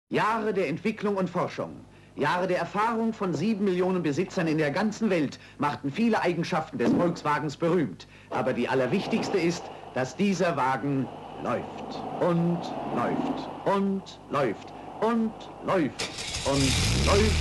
Jahre der Entwicklung und Forschung, Jahre der Erfahrung von 7 Millionen Besitzern in der ganzen Welt machten viele Eigenschaften des Volkswagens berühmt. Aber die allerwichtigste ist, dass dieser Wagen läuft und läuft und läuft und läuft und läuft.